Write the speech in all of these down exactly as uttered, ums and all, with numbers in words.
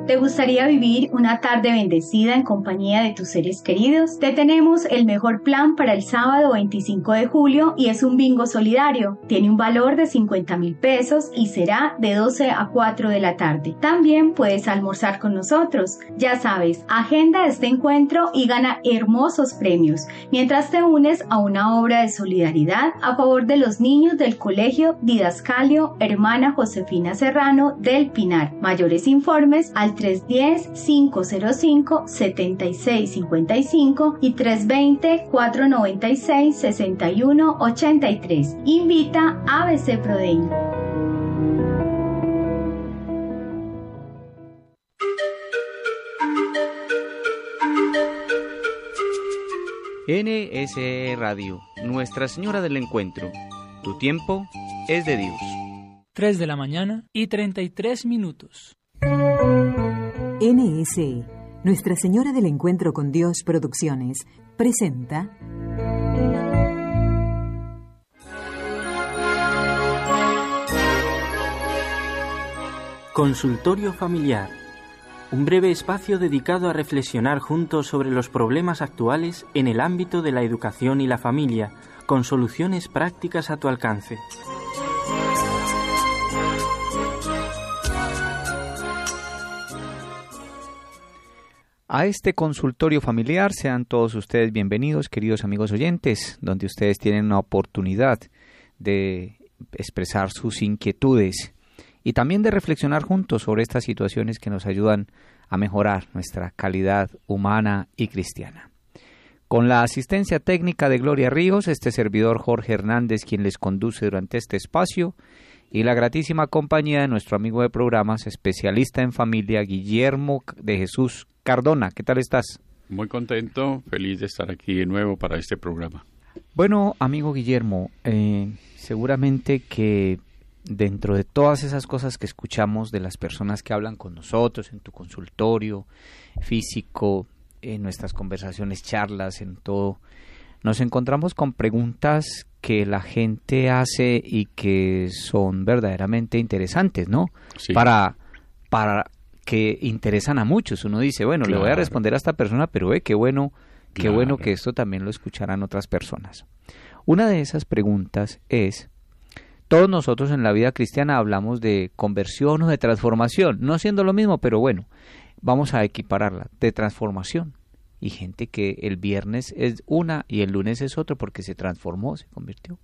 ¿Te gustaría vivir una tarde bendecida en compañía de tus seres queridos? Te tenemos el mejor plan para el sábado veinticinco de julio y es un bingo solidario. Tiene un valor de cincuenta mil pesos y será de doce a cuatro de la tarde. También puedes almorzar con nosotros. Ya sabes, agenda este encuentro y gana hermosos premios mientras te unes a una obra de solidaridad a favor de los niños del Colegio Didascalio Hermana Josefina Serrano del Pinar. Mayores informes al tres uno cero, cinco cero cinco, siete seis cinco cinco y tres dos cero, cuatro nueve seis, seis uno ocho tres. Invita a A B C Prodein. N S E Radio, Nuestra Señora del Encuentro. Tu tiempo es de Dios. tres de la mañana y treinta y tres minutos. N S E, Nuestra Señora del Encuentro con Dios Producciones, presenta Consultorio Familiar, un breve espacio dedicado a reflexionar juntos sobre los problemas actuales en el ámbito de la educación y la familia, con soluciones prácticas a tu alcance. A este consultorio familiar sean todos ustedes bienvenidos, queridos amigos oyentes, donde ustedes tienen una oportunidad de expresar sus inquietudes y también de reflexionar juntos sobre estas situaciones que nos ayudan a mejorar nuestra calidad humana y cristiana. Con la asistencia técnica de Gloria Ríos, este servidor Jorge Hernández, quien les conduce durante este espacio, y la gratísima compañía de nuestro amigo de programas, especialista en familia, Guillermo de Jesús Cardona. ¿Qué tal estás? Muy contento, feliz de estar aquí de nuevo para este programa. Bueno, amigo Guillermo, eh, seguramente que dentro de todas esas cosas que escuchamos de las personas que hablan con nosotros en tu consultorio físico, en nuestras conversaciones, charlas, en todo, nos encontramos con preguntas que la gente hace y que son verdaderamente interesantes, ¿no? Sí. Para, para que interesan a muchos. Uno dice, bueno, claro, le voy a responder a esta persona, pero ve, qué bueno, qué claro. bueno que esto también lo escucharan otras personas. Una de esas preguntas es, todos nosotros en la vida cristiana hablamos de conversión o de transformación, no siendo lo mismo, pero bueno, vamos a equipararla, de transformación. Y gente que el viernes es una y el lunes es otro porque se transformó, se convirtió.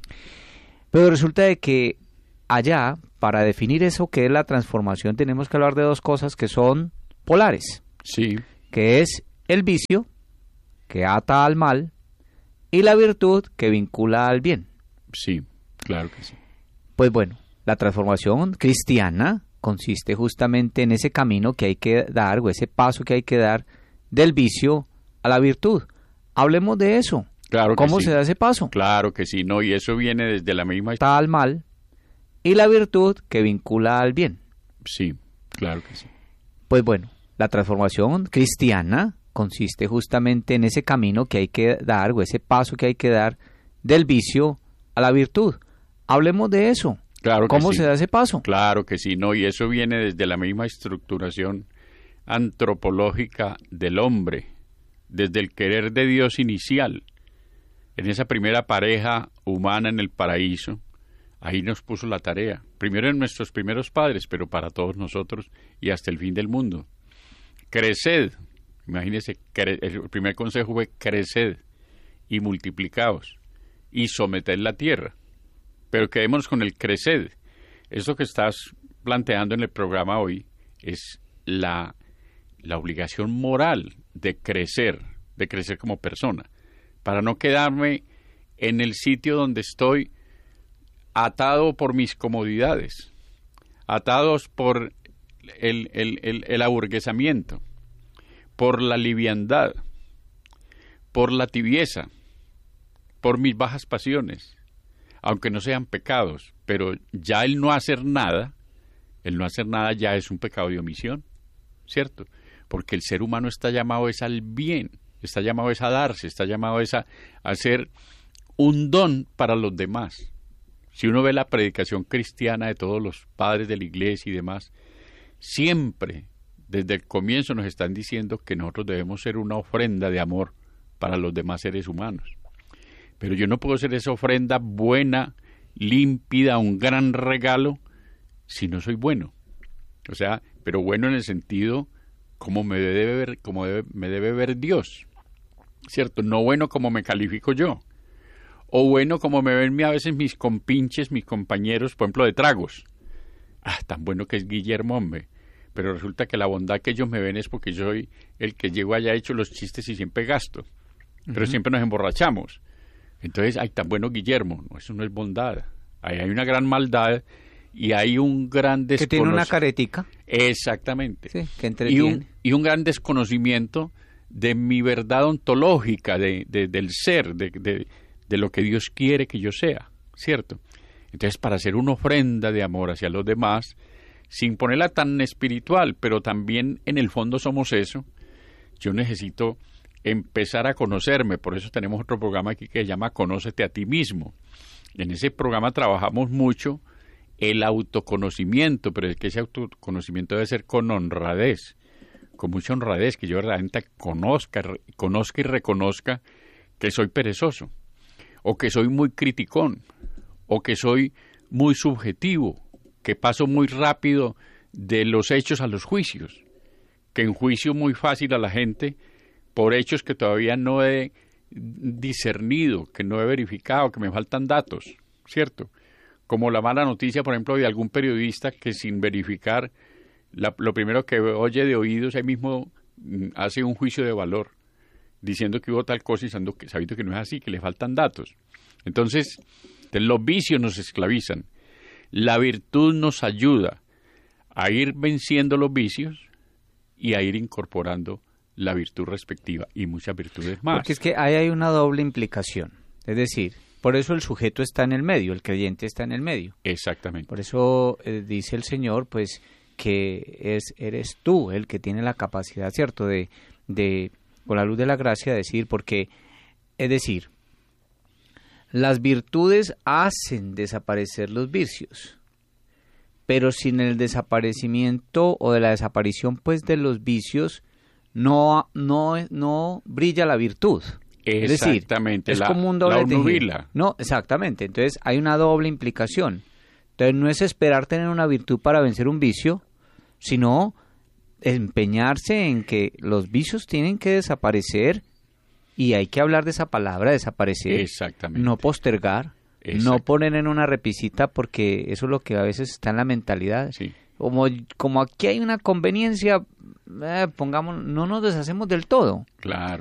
Pero resulta de que allá, para definir eso que es la transformación, tenemos que hablar de dos cosas que son polares. Sí. Que es el vicio, que ata al mal, y la virtud, que vincula al bien. Sí, claro que sí. Pues bueno, la transformación cristiana consiste justamente en ese camino que hay que dar, o ese paso que hay que dar, del vicio a la virtud. Hablemos de eso. Claro que ¿Cómo sí. se da ese paso? Claro que sí, no, y eso viene desde la misma... Está al mal, y la virtud que vincula al bien. Sí, claro que sí. Pues bueno, la transformación cristiana consiste justamente en ese camino que hay que dar, o ese paso que hay que dar, del vicio a la virtud. Hablemos de eso. Claro que ¿Cómo sí. se da ese paso? Claro que sí, no, y eso viene desde la misma estructuración antropológica del hombre, desde el querer de Dios inicial. En esa primera pareja humana en el paraíso, ahí nos puso la tarea, primero en nuestros primeros padres, pero para todos nosotros y hasta el fin del mundo. Creced, imagínense, cre- el primer consejo fue creced y multiplicaos y someted la tierra. Pero quedémonos con el creced. Eso que estás planteando en el programa hoy es la, la obligación moral de crecer, de crecer como persona, para no quedarme en el sitio donde estoy atado por mis comodidades, atados por el, el, el, el aburguesamiento, por la liviandad, por la tibieza, por mis bajas pasiones, aunque no sean pecados, pero ya el no hacer nada, el no hacer nada ya es un pecado de omisión, ¿cierto? Porque el ser humano está llamado es al bien, está llamado es a darse, está llamado es a, a ser un don para los demás. Si uno ve la predicación cristiana de todos los padres de la iglesia y demás, siempre desde el comienzo nos están diciendo que nosotros debemos ser una ofrenda de amor para los demás seres humanos. Pero yo no puedo ser esa ofrenda buena, límpida, un gran regalo, si no soy bueno. O sea, pero bueno en el sentido como me debe ver, como debe, me debe ver Dios, ¿cierto? No bueno como me califico yo. O bueno como me ven a veces mis compinches, mis compañeros, por ejemplo, de tragos. Ah, tan bueno que es Guillermo, hombre. Pero resulta que la bondad que ellos me ven es porque yo soy el que llego allá hecho los chistes y siempre gasto. Pero uh-huh. siempre nos emborrachamos. Entonces, ay, tan bueno Guillermo. No, eso no es bondad. Ahí hay una gran maldad y hay un gran desconocimiento. Que tiene una caretica. Exactamente. Sí, que entretiene. Y un, y un gran desconocimiento de mi verdad ontológica, de, de, del ser, de, de, de lo que Dios quiere que yo sea, ¿cierto? Entonces, para hacer una ofrenda de amor hacia los demás, sin ponerla tan espiritual, pero también en el fondo somos eso, yo necesito empezar a conocerme. Por eso tenemos otro programa aquí que se llama Conócete a ti mismo. En ese programa trabajamos mucho el autoconocimiento, pero es que ese autoconocimiento debe ser con honradez, con mucha honradez, que yo realmente conozca, conozca y reconozca que soy perezoso, o que soy muy criticón, o que soy muy subjetivo, que paso muy rápido de los hechos a los juicios, que enjuicio muy fácil a la gente por hechos que todavía no he discernido, que no he verificado, que me faltan datos, ¿cierto? Como la mala noticia, por ejemplo, de algún periodista que sin verificar, la, lo primero que oye de oídos, ahí mismo hace un juicio de valor, diciendo que hubo tal cosa y sabiendo que, sabiendo que no es así, que le faltan datos. Entonces, los vicios nos esclavizan. La virtud nos ayuda a ir venciendo los vicios y a ir incorporando la virtud respectiva y muchas virtudes más. Porque es que ahí hay una doble implicación. Es decir, por eso el sujeto está en el medio, el creyente está en el medio. Exactamente. Por eso eh, dice el Señor, pues, que es eres tú el que tiene la capacidad, ¿cierto?, de, de con la luz de la gracia, decir, porque, es decir, las virtudes hacen desaparecer los vicios, pero sin el desaparecimiento o de la desaparición, pues, de los vicios, no no no brilla la virtud. Es decir, es la, como un doble tejido. No, exactamente. Entonces hay una doble implicación. Entonces no es esperar tener una virtud para vencer un vicio, sino empeñarse en que los vicios tienen que desaparecer y hay que hablar de esa palabra, desaparecer. Exactamente. No postergar, no poner en una repisita, porque eso es lo que a veces está en la mentalidad. Sí. Como, como aquí hay una conveniencia, eh, pongamos, no nos deshacemos del todo. Claro.